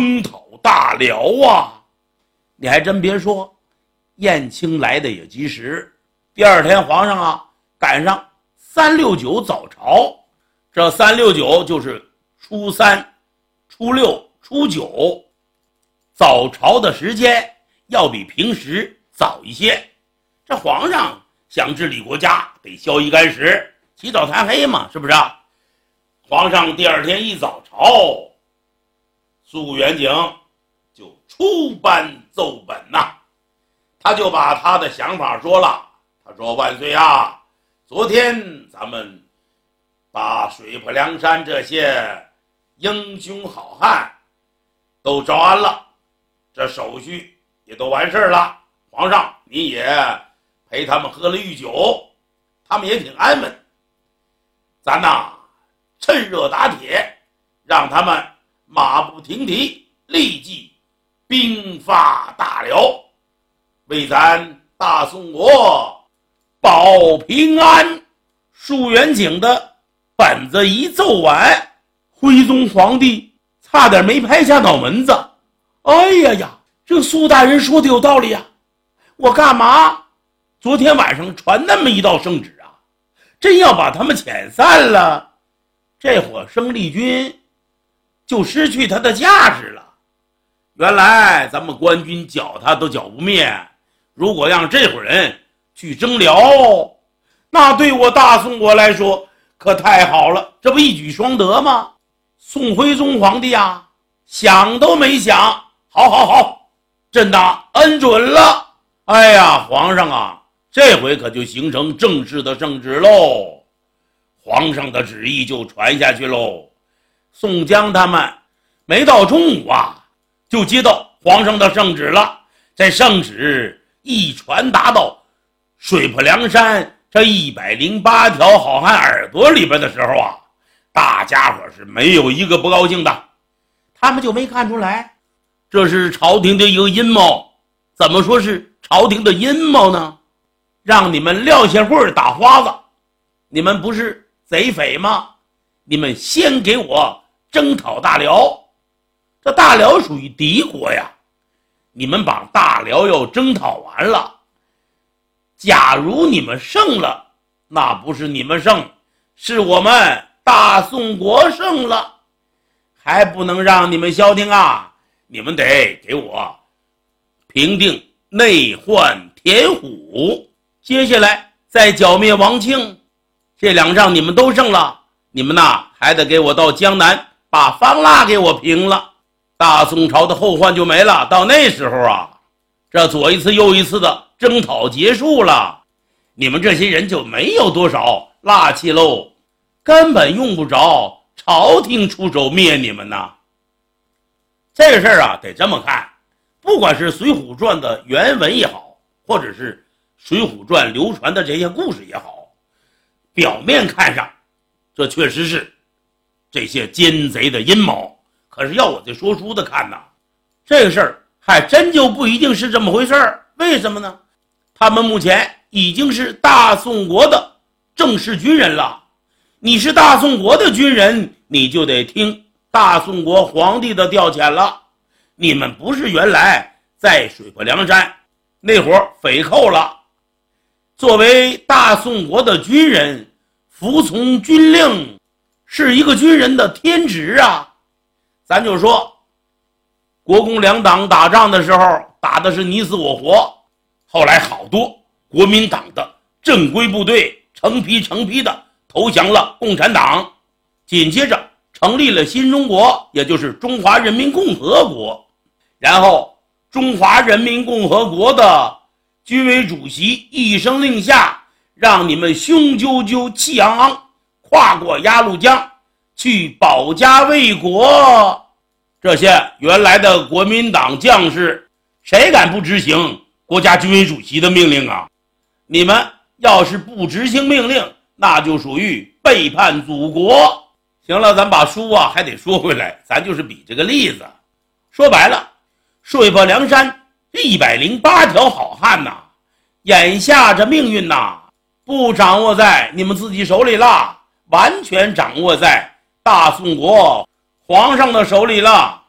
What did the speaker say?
征讨大辽啊！你还真别说，燕青来的也及时。第二天皇上啊赶上369早朝，这369就是初3、初6、初9，早朝的时间要比平时早一些。这皇上想治理国家得宵一干食，起早贪黑嘛，是不是啊？皇上第二天一早朝，苏元景就出班奏本呐，他就把他的想法说了。他说：“万岁啊，昨天咱们把水泊梁山这些英雄好汉都招安了，这手续也都完事了。皇上你也陪他们喝了御酒，他们也挺安稳。咱呐趁热打铁，让他们马不停蹄，立即兵发大辽，为咱大宋国保平安。”舒元景的本子一奏完，徽宗皇帝差点没拍下脑门子。哎呀呀，这苏大人说的有道理啊！我干嘛昨天晚上传那么一道圣旨啊？真要把他们遣散了，这伙生力军就失去他的价值了。原来咱们官军剿他都剿不灭，如果让这伙人去征辽，那对我大宋国来说可太好了，这不一举双得吗？宋徽宗皇帝啊，想都没想，好，朕呐恩准了。哎呀，皇上啊，这回可就形成正式的圣旨喽，皇上的旨意就传下去喽。宋江他们没到中午啊，就接到皇上的圣旨了。这圣旨一传达到水泊梁山这108条好汉耳朵里边的时候啊，大家伙是没有一个不高兴的。他们就没看出来这是朝廷的一个阴谋。怎么说是朝廷的阴谋呢？让你们撂下棍儿打花子，你们不是贼匪吗？你们先给我征讨大辽，这大辽属于敌国呀，你们把大辽要征讨完了，假如你们胜了，那不是你们胜，是我们大宋国胜了。还不能让你们消停啊，你们得给我平定内患田虎，接下来再剿灭王庆，这2仗你们都胜了，你们呐还得给我到江南把方腊给我平了，大宋朝的后患就没了。到那时候啊，这左一次右一次的征讨结束了，你们这些人就没有多少辣气喽，根本用不着朝廷出手灭你们呐。这个事儿啊得这么看，不管是水浒传的原文也好，或者是水浒传流传的这些故事也好，表面看上这确实是这些奸贼的阴谋，可是要我这说书的看呐，这个事儿还真就不一定是这么回事儿。为什么呢？他们目前已经是大宋国的正式军人了，你是大宋国的军人，你就得听大宋国皇帝的调遣了。你们不是原来在水泊梁山那会儿匪寇了，作为大宋国的军人，服从军令是一个军人的天职啊。咱就说国共两党打仗的时候打的是你死我活，后来好多国民党的正规部队成批的投降了共产党，紧接着成立了新中国，也就是中华人民共和国。然后中华人民共和国的军委主席一声令下，让你们雄赳赳气昂昂跨过鸭绿江去保家卫国。这些原来的国民党将士谁敢不执行国家军委主席的命令啊？你们要是不执行命令，那就属于背叛祖国。行了，咱把书啊还得说回来，咱就是比这个例子。说白了，水泊梁山108条好汉呐，眼下这命运呐，不掌握在你们自己手里了，完全掌握在大宋国皇上的手里了。